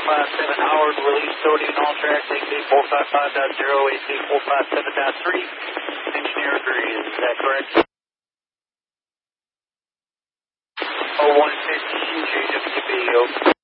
Howard, release Sodium all tracks, AC 455.0, AC 457.3. Engineer agrees, is that correct? 0115, JWB,